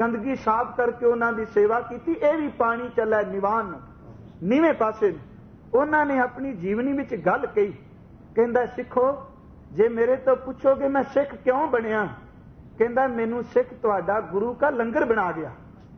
गंदगी साफ करके उन्हां दी सेवा की। यह भी पानी चला निवान नीवें पासे। उन्होंने अपनी जीवनी में गल कही, कहंदा सिखो जे मेरे तो पूछोगे मैं सिख क्यों बनया, कहंदा मैनू सिख तुहाडा गुरु का लंगर बना गया।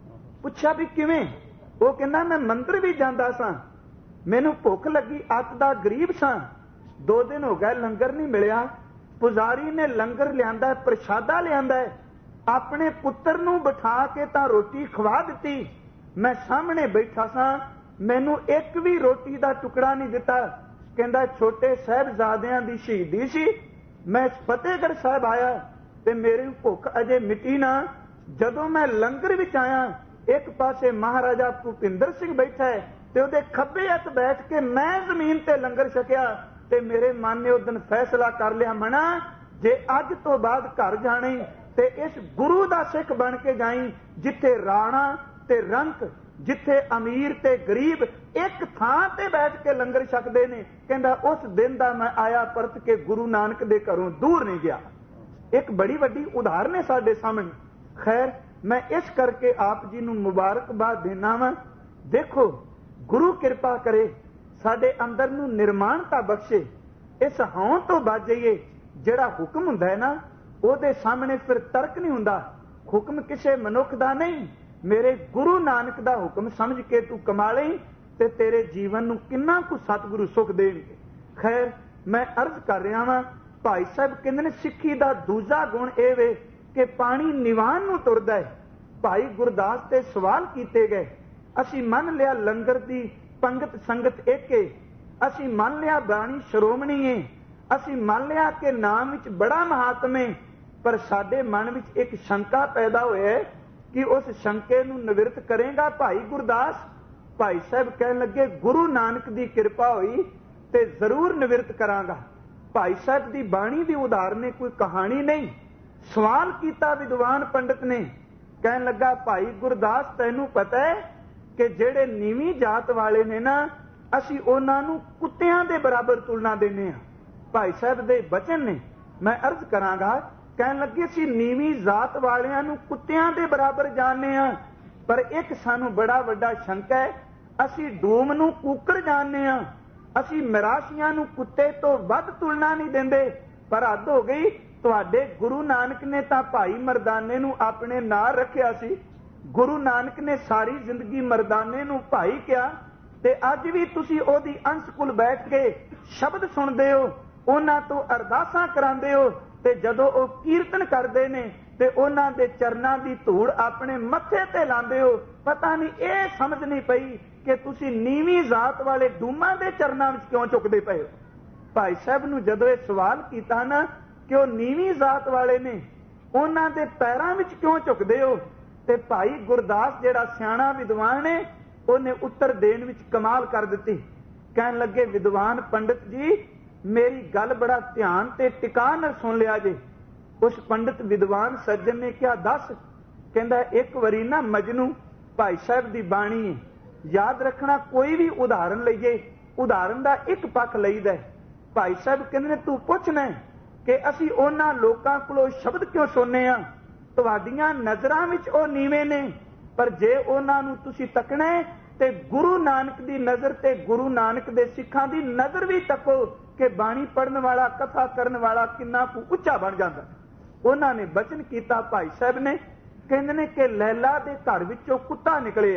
पूछा भी किवें? वो कहंदा मैं मंदिर भी जांदा सां, मैनू भुख लगी, अत दा गरीब सां, 2 दिन हो गए लंगर नहीं मिलिया। पुजारी ने लंगर लियांदा, प्रसादा लियांदा, अपने पुत्र नू बिठा के तां रोटी खवा दिती। मैं सामने बैठा सां, मैनू एक भी रोटी का टुकड़ा नहीं दिता। कहंदा छोटे साहिबजादियां दी शहीदी सी, मैं फतेहगढ़ साहब आया ते मेरी भुख अजे मिटी ना। जदों मैं लंगर विच आया, एक पासे महाराजा भूपिंदर सिंह बैठा है ते उहदे खब्बे हथ बैठ के मैं जमीन ते लंगर छकिया ते मेरे मन ने उस दिन फैसला कर लिया, मना जे अज तो बाद घर जाने ते इस गुरु दा सिख बन के जाई जिथे राणा ते रंक, जिथे अमीर ते गरीब एक थां ते बैठ के लंगर छकदे ने। कहंदा उस दिन दा मैं आया परत के गुरु नानक दे घरों दूर नहीं गया। एक बड़ी वड्डी उदाहरण है साडे सामने। खैर मैं इस करके आप जी नूं मुबारकबाद देना वा। देखो गुरु कृपा करे साडे अंदर नूं निर्माणता बख्शे, इस हौं तो बच जाइए। जिहड़ा हुक्म हुंदा है ना, ਉਹਦੇ सामने फिर तर्क नहीं हुंदा। हुक्म किसी मनुख दा नहीं, मेरे गुरु नानक दा हुक्म समझ के तू कमा लई ते तेरे जीवन नूं किन्ना कु सतगुरु सुख देणगे। खैर मैं अर्ज कर रहा वां, भाई साहब कहंदे ने सिੱਖੀ ਦਾ दूजा गुण ਇਹ ਵੇ कि पानी निवान नूं तुरदा है। भाई गुरदास ते सवाल कीते गए, असीं मन लिया लंगर दी पंगत संगत एक है, असीं मन लिया बाणी श्रोमणी है, असीं मन लिया कि नाम विच बड़ा महात्म है, पर साडे मन विच एक शंका पैदा होई है कि उस शंके नूं निवृत्त करेगा भाई गुरदास? भाई साहब कहन लगे गुरु नानक दी कृपा होई ते जरूर निवृत्त करांगा। भाई साहब दी बाणी दी उदाहरण कोई कहानी नहीं। सवाल किया विद्वान पंडित ने, कहन लगा भाई गुरदास तैनू पता है कि जेड़े नीवी जात वाले ने ना, असीं उन्हां नूं कुत्तियां दे बराबर तुलना देने आ। भाई साहब दे बचन ने, मैं अर्ज करांगा। कहन लगे असीं नीवी जात वालियां नूं कुत्तियां दे बराबर जानने आ, पर एक सानू बड़ा वड्डा शंका है, असीं डूम नूं कूकर जानने आ, असीं मिराशियां नूं कुत्ते तो वध तुलना नहीं देंदे। पर हद हो गई, तुहाडे गुरु नानक ने तां भाई मरदाने नूं अपने नाल रखिया सी। गुरु नानक ने सारी जिंदगी मरदाने नूं भाई किया ते अज भी तुसीं ओहदी अंश कुल बैठ के शब्द सुनदे हो, उन्हां तो अरदासां करांदे हो, ते जदों ओह कीर्तन करदे ने ते उन्हां दे चरनां दी धूड़ अपने मत्थे ते लांदे हो। पता नहीं इह समझ नहीं पई कि तुसीं नीवी जात वाले डूमां दे चरनां विच क्यों झुकदे पए हो। भाई साहब नूं जदों इह सवाल कीता ना कि वह नीवी जात वाले ने, उन्हां दे पैरां विच क्यों झुकदे हो, ते भाई गुरदास जिहड़ा सियाणा विद्वान है उहने उत्तर देण विच कमाल कर दित्ती। कहण लगे विद्वान पंडित जी मेरी गल बड़ा ध्यान ते टिका नाल सुन लिया जे। उस पंडित विद्वान सज्जन ने क्या दस? कहंदा एक वरी ना मजनू, भाई साहब दी बाणी है, याद रखना कोई भी उदाहरण लईए उदाहरण दा एक पक्ष लईदा है। भाई साहब कहंदे ने तू पुछना कि असीं उन्हां लोकां कोलों शब्द क्यों सुनने आ, तुहाडीआं नज़रां विच ओह नीवें ने, पर जे उन्हां नूं तुसीं तकना है ते गुरु नानक दी नज़र ते गुरु नानक दे सिखां दी नज़र भी तको कि बाणी पढ़न वाला कथा करन वाला किन्ना कु उच्चा बन जांदा। उन्हां ने बचन कीता भाई साहब ने, कहंदे ने कि लैला दे घर विचों कुत्ता निकले।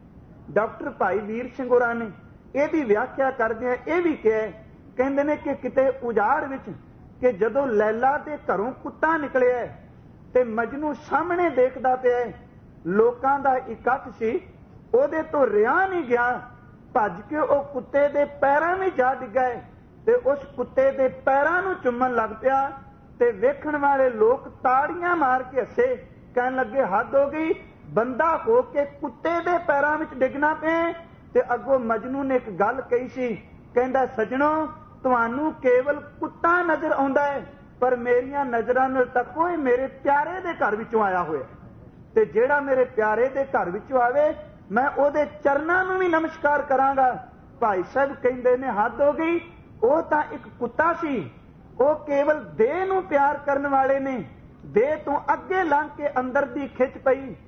डॉक्टर भाई वीर सिंह होरां ने इहदी व्याख्या करदिआं इह भी कहा, कहंदे ने कि किते उजाड़ विच कि जदों लैला दे घरों कुत्ता निकलिआ ते मजनू सामने देखदा पिआ, लोकां दा इकट्ठ सी, ਉਹਦੇ ਤੋਂ ਰਿਹਾ नहीं गया, भज के ਉਹ कुत्ते ਦੇ ਪੈਰਾਂ ਵਿੱਚ ਜਾ ਡਿੱਗਾ ਤੇ ਉਸ ਕੁੱਤੇ ਦੇ ਪੈਰਾਂ ਨੂੰ ਚੁੰਮਣ ਲੱਗ ਪਿਆ ਤੇ ਵੇਖਣ ਵਾਲੇ ਲੋਕ ਤਾੜੀਆਂ ਮਾਰ ਕੇ ਹੱਸੇ, ਕਹਿਣ ਲੱਗੇ ਹੱਦ ਹੋ ਗਈ, ਬੰਦਾ ਹੋ ਕੇ ਕੁੱਤੇ ਦੇ ਪੈਰਾਂ ਵਿੱਚ ਡਿੱਗਣਾ ਪਿਆ। ਤੇ ਅੱਗੋਂ ਮਜਨੂ ਨੇ ਇੱਕ ਗੱਲ ਕਹੀ ਸੀ, ਕਹਿੰਦਾ ਸਜਣੋ ਤੁਹਾਨੂੰ ਕੇਵਲ ਕੁੱਤਾ ਨਜ਼ਰ ਆਉਂਦਾ ਹੈ, ਪਰ ਮੇਰੀਆਂ ਨਜ਼ਰਾਂ ਨਾਲ ਤੱਕੋ ਇਹ ਮੇਰੇ ਪਿਆਰੇ ਦੇ ਘਰ ਵਿੱਚੋਂ ਆਇਆ ਹੋਇਆ, ਤੇ ਜਿਹੜਾ ਮੇਰੇ ਪਿਆਰੇ ਦੇ ਘਰ ਵਿੱਚੋਂ ਆਵੇ मैं ਉਹਦੇ ਚਰਨਾਂ ਨੂੰ ਵੀ ਨਮਸਕਾਰ ਕਰਾਂਗਾ। ਭਾਈ ਸਾਹਿਬ ਕਹਿੰਦੇ ਨੇ ਹੱਦ ਹੋ ਗਈ, ਉਹ ਤਾਂ ਇੱਕ ਕੁੱਤਾ ਸੀ, ਉਹ ਕੇਵਲ ਦੇਹ ਨੂੰ ਪਿਆਰ ਕਰਨ ਵਾਲੇ ਨੇ, ਦੇਹ ਤੋਂ ਅੱਗੇ ਲੰਘ ਕੇ ਅੰਦਰ ਦੀ ਖਿੱਚ ਪਈ